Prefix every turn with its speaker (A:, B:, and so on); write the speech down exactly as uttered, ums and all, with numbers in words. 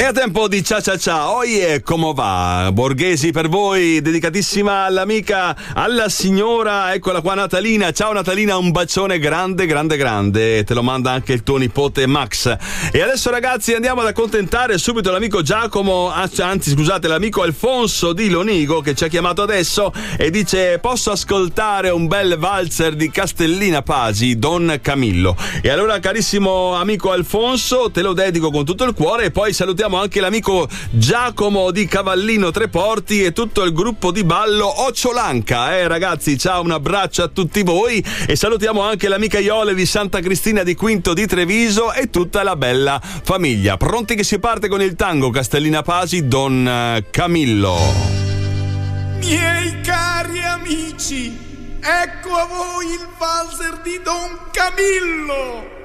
A: a tempo di cia cia cia, oh yeah, come va? Borghesi per voi, dedicatissima all'amica, alla signora, eccola qua Natalina. Ciao Natalina, un bacione grande, grande, grande. Te lo manda anche il tuo nipote Max. E adesso ragazzi andiamo ad accontentare subito l'amico Giacomo, anzi scusate, l'amico Alfonso di Lonigo che ci ha chiamato adesso e dice: posso ascoltare un bel valzer di Castellina Pasi, Don Camillo? E allora carissimo amico Alfonso, te lo dedico con tutto il cuore e poi salutiamo anche l'amico Giacomo di Cavallino Treporti e tutto il gruppo di ballo Occiolanca, eh ragazzi, ciao, un abbraccio a tutti voi e salutiamo anche l'amica Iole di Santa Cristina di Quinto di Treviso e tutta la bella famiglia. Pronti che si parte con il tango Castellina Pasi, Don Camillo.
B: Miei cari amici, ecco a voi il valzer di Don Camillo.